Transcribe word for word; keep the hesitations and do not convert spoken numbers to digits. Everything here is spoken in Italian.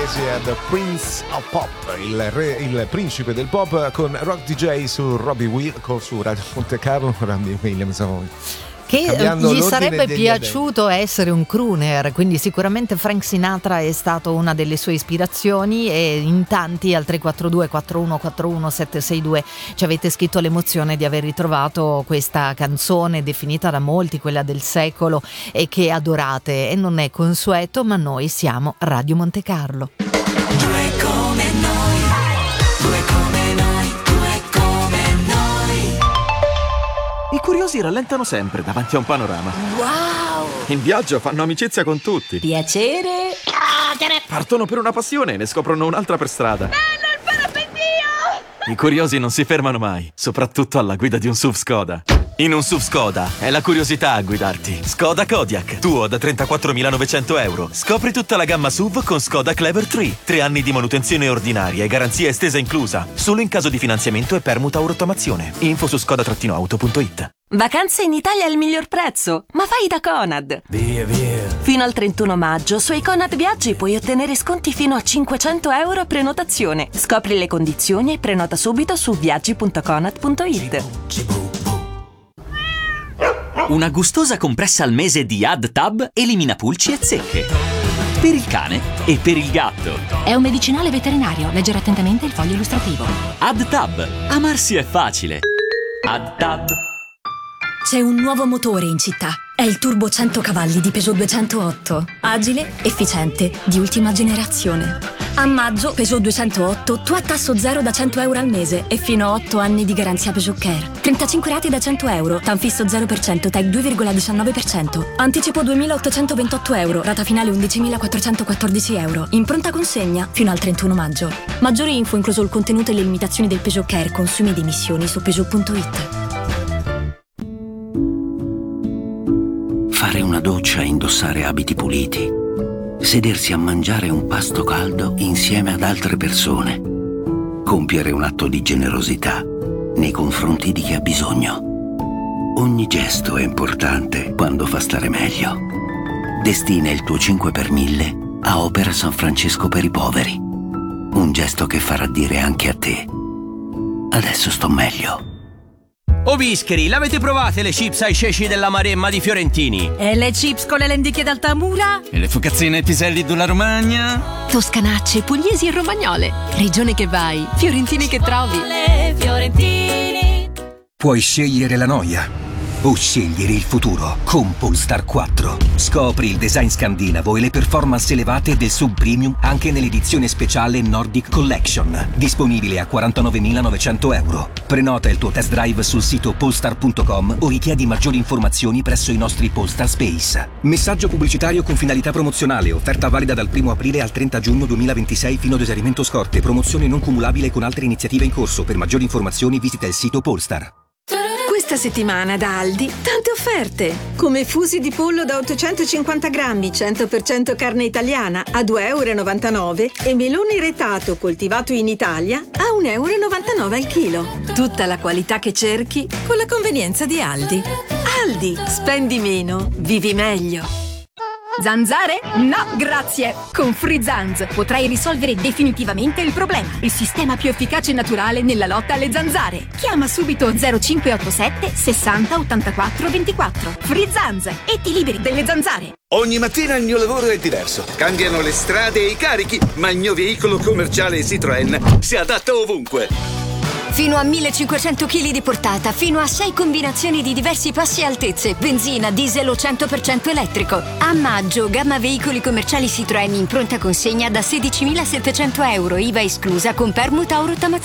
Kezia, The Prince of Pop, il, re, il principe del pop, con Rock D J su Robbie Will, su Radio Monte Carlo, Robbie Williams. Che gli sarebbe piaciuto addetti. essere un crooner, quindi sicuramente Frank Sinatra è stato una delle sue ispirazioni, e in tanti al tre quattro due quattro uno quattro uno sette sei due ci avete scritto l'emozione di aver ritrovato questa canzone definita da molti quella del secolo e che adorate, e non è consueto, ma noi siamo Radio Monte Carlo. Due come noi, due come noi, due come noi. I curiosi rallentano sempre davanti a un panorama. Wow! In viaggio fanno amicizia con tutti. Piacere. Partono per una passione e ne scoprono un'altra per strada. Bello il parapendio! I curiosi non si fermano mai, soprattutto alla guida di un S U V Skoda. In un S U V Skoda è la curiosità a guidarti. Skoda Kodiaq, tuo da trentaquattromilanovecento euro. Scopri tutta la gamma S U V con Skoda Clever tre. Tre anni di manutenzione ordinaria e garanzia estesa inclusa. Solo in caso di finanziamento e permuta o rottamazione. Info su skoda auto punto it. Vacanze in Italia al miglior prezzo, ma vai da Conad! Via, via! Fino al trentuno maggio sui Conad Viaggi puoi ottenere sconti fino a cinquecento euro a prenotazione. Scopri le condizioni e prenota subito su viaggi punto conad punto it. Una gustosa compressa al mese di AdTab elimina pulci e zecche. Per il cane e per il gatto. È un medicinale veterinario. Leggere attentamente il foglio illustrativo. AdTab. Amarsi è facile. AdTab. C'è un nuovo motore in città. È il Turbo cento cavalli di Peugeot duecentootto. Agile, efficiente, di ultima generazione. A maggio Peugeot duecentootto tu a tasso zero da cento euro al mese e fino a otto anni di garanzia Peugeot Care. trentacinque rate da cento euro, TAN fisso zero per cento, T E C due virgola diciannove per cento. Anticipo duemilaottocentoventotto euro, rata finale undicimilaquattrocentoquattordici euro. In pronta consegna fino al trentuno maggio. Maggiori info, incluso il contenuto e le limitazioni del Peugeot Care, consumi ed emissioni su Peugeot punto it. Fare una doccia e indossare abiti puliti. Sedersi a mangiare un pasto caldo insieme ad altre persone. Compiere un atto di generosità nei confronti di chi ha bisogno. Ogni gesto è importante quando fa stare meglio. Destina il tuo cinque per mille a Opera San Francesco per i poveri. Un gesto che farà dire anche a te: adesso sto meglio. Oh bischeri, l'avete provate le chips ai ceci della Maremma di Fiorentini? E le chips con le lenticchie d'Altamura? E le focazzine ai piselli della Romagna? Toscanacce, pugliesi e romagnole. Regione che vai, fiorentini che trovi. Fiorentini. Puoi scegliere la noia o scegliere il futuro con Polestar quattro. Scopri il design scandinavo e le performance elevate del sub premium anche nell'edizione speciale Nordic Collection, disponibile a quarantanovemilanovecento euro. Prenota il tuo test drive sul sito polestar punto com o richiedi maggiori informazioni presso i nostri Polestar Space. Messaggio pubblicitario con finalità promozionale, offerta valida dal primo aprile al trenta giugno duemilaventisei fino ad esaurimento scorte, promozione non cumulabile con altre iniziative in corso. Per maggiori informazioni visita il sito Polestar. Questa settimana da Aldi tante offerte, come fusi di pollo da ottocentocinquanta grammi, cento per cento carne italiana a due virgola novantanove euro e melone retato coltivato in Italia a uno virgola novantanove euro al chilo. Tutta la qualità che cerchi con la convenienza di Aldi. Aldi, spendi meno, vivi meglio. Zanzare? No, grazie! Con Free Zanz potrai risolvere definitivamente il problema. Il sistema più efficace e naturale nella lotta alle zanzare. Chiama subito zero cinque otto sette sessanta ottantaquattro ventiquattro. Free Zanz e ti liberi delle zanzare. Ogni mattina il mio lavoro è diverso. Cambiano le strade e i carichi, ma il mio veicolo commerciale Citroën si adatta ovunque. Fino a millecinquecento chili di portata, fino a sei combinazioni di diversi passi e altezze, benzina, diesel o cento per cento elettrico. A maggio, gamma veicoli commerciali Citroën in pronta consegna da sedicimilasettecento euro, I V A esclusa con permuta o rottamazione.